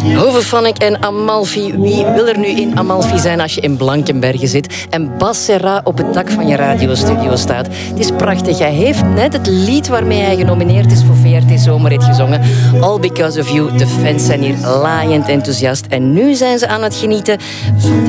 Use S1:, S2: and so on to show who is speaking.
S1: Hoevefonic en Amalfi. Wie wil er nu in Amalfi zijn als je in Blankenberge zit en Bas Serra op het dak van je radiostudio staat? Het is prachtig. Hij heeft net het lied waarmee hij genomineerd is voor VRT Zomerhit gezongen. All Because of You. De fans zijn hier laaiend enthousiast. En nu zijn ze aan het genieten van